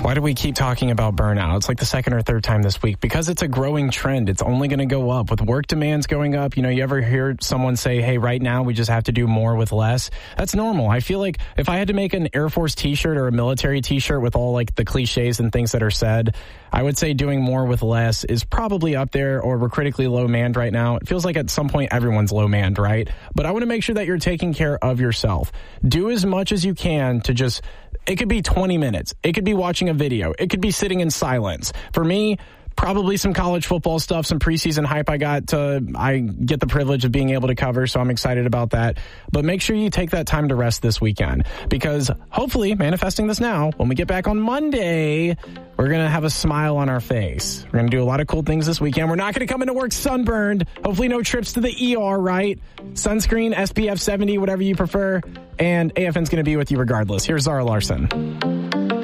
Why do we keep talking about burnout? It's like the second or third time this week because it's a growing trend. It's only going to go up with work demands going up. You know, you ever hear someone say, hey, right now we just have to do more with less? That's normal. I feel like if I had to make an Air Force t-shirt or a military t-shirt with all like the cliches and things that are said, I would say doing more with less is probably up there, or we're critically low manned right now. It feels like at some point everyone's low manned, right? But I want to make sure that you're taking care of yourself. Do as much as you can to just, it could be 20 minutes. It could be watching a video. It could be sitting in silence. For me, probably some college football stuff, some preseason hype I get the privilege of being able to cover, so I'm excited about that. But make sure you take that time to rest this weekend, because hopefully, manifesting this now, when we get back on Monday, we're going to have a smile on our face. We're going to do a lot of cool things this weekend. We're not going to come into work sunburned. Hopefully no trips to the ER, right? Sunscreen, SPF 70, whatever you prefer. And AFN's going to be with you regardless. Here's Zara Larson.